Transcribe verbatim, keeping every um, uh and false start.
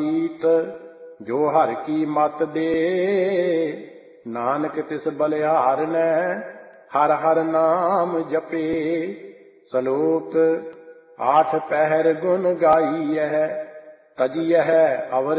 ਮੀਤ, ਜੋ ਹਰਿ ਕੀ ਮਤ ਦੇ। ਨਾਨਕ ਤਿਸ ਬਲਿਹਾਰ ਨੈ ਹਰਿ ਹਰਿ ਨਾਮ ਜਪੇ। ਸਲੋਕ ਆਠ ਪਹਿਰ ਗੁਣ ਗਾਈਐ, ਤਜੀਐ ਅਵਰ